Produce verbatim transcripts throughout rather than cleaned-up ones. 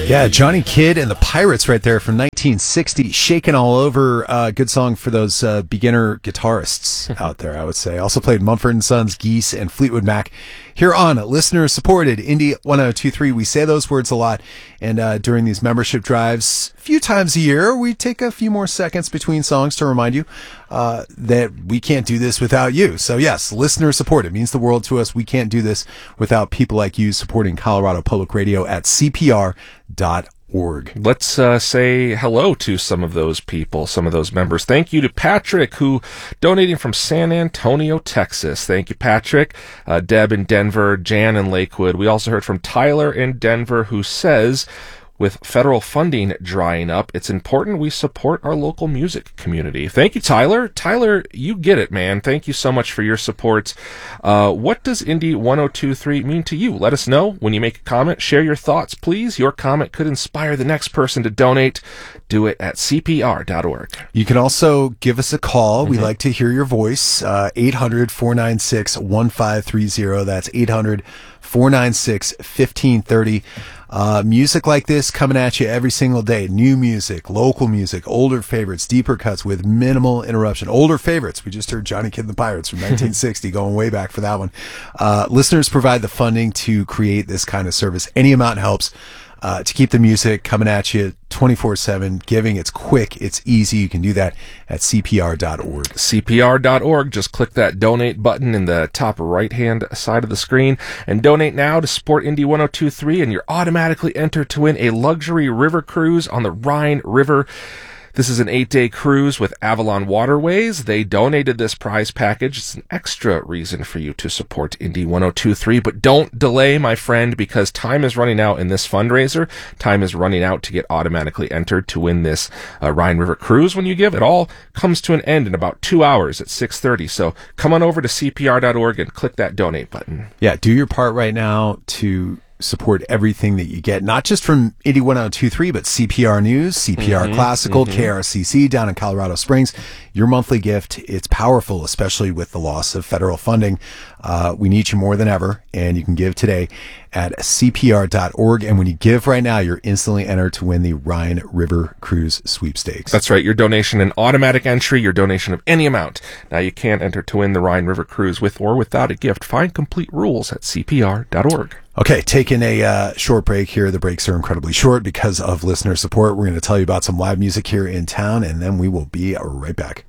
Yeah, Johnny Kidd and the Pirates right there from nineteen sixty, Shakin' All Over. Uh, good song for those uh, beginner guitarists out there, I would say. Also played Mumford and Sons, Geese, and Fleetwood Mac. Here on listener-supported Indie one oh two point three, we say those words a lot, and uh, during these membership drives, a few times a year, we take a few more seconds between songs to remind you uh, that we can't do this without you. So yes, listener-supported. It means the world to us. We can't do this without people like you supporting Colorado Public Radio at C P R dot org. Let's uh, say hello to some of those people, some of those members. Thank you to Patrick, who donating from San Antonio, Texas. Thank you, Patrick. Uh, Deb in Denver, Jan in Lakewood. We also heard from Tyler in Denver, who says, with federal funding drying up, it's important we support our local music community. Thank you, Tyler. Tyler, you get it, man. Thank you so much for your support. Uh, what does Indie one oh two point three mean to you? Let us know when you make a comment. Share your thoughts, please. Your comment could inspire the next person to donate. Do it at C P R dot org. You can also give us a call. Mm-hmm. We like to hear your voice. Uh, eight hundred, four nine six, one five three zero. That's eight hundred, four nine six, one five three zero. Uh, music like this coming at you every single day. New music, local music, older favorites, deeper cuts with minimal interruption. Older favorites. We just heard Johnny Kidd and the Pirates from nineteen sixty, going way back for that one. Uh, listeners provide the funding to create this kind of service. Any amount helps. Uh, to keep the music coming at you twenty-four seven, giving. It's quick, it's easy. You can do that at C P R dot org. C P R dot org. Just click that donate button in the top right-hand side of the screen and donate now to support Indie one oh two point three, and you're automatically entered to win a luxury river cruise on the Rhine River. This is an eight-day cruise with Avalon Waterways. They donated this prize package. It's an extra reason for you to support Indie one oh two point three, but don't delay, my friend, because time is running out in this fundraiser. Time is running out to get automatically entered to win this uh, Rhine River cruise when you give. It all comes to an end in about two hours at six thirty, so come on over to C P R dot org and click that donate button. Yeah, do your part right now to support everything that you get, not just from Indie one oh two point three, but C P R News, C P R mm-hmm, Classical, mm-hmm. K R C C down in Colorado Springs. Your monthly gift, it's powerful, especially with the loss of federal funding. Uh, we need you more than ever, and you can give today at C P R dot org. And when you give right now, you're instantly entered to win the Rhine River Cruise Sweepstakes. That's right. Your donation, an automatic entry, your donation of any amount. Now you can enter to win the Rhine River Cruise with or without a gift. Find complete rules at C P R dot org. Okay, taking a uh, short break here. The breaks are incredibly short because of listener support. We're going to tell you about some live music here in town, and then we will be right back.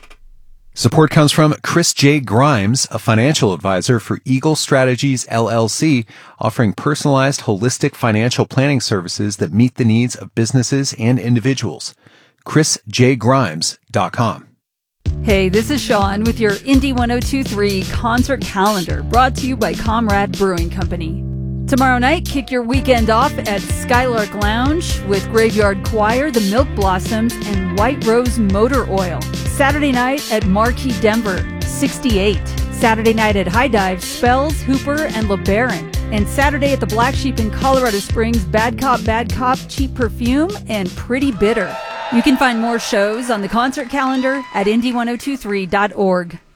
Support comes from Chris J. Grimes, a financial advisor for Eagle Strategies, L L C, offering personalized, holistic financial planning services that meet the needs of businesses and individuals. chris j grimes dot com. Hey, this is Sean with your Indie one oh two point three concert calendar, brought to you by Comrade Brewing Company. Tomorrow night, kick your weekend off at Skylark Lounge with Graveyard Choir, The Milk Blossoms, and White Rose Motor Oil. Saturday night at Marquee Denver, sixty-eight. Saturday night at High Dive, Spells, Hooper, and LeBaron. And Saturday at the Black Sheep in Colorado Springs, Bad Cop, Bad Cop, Cheap Perfume, and Pretty Bitter. You can find more shows on the concert calendar at Indie one oh two point three dot org.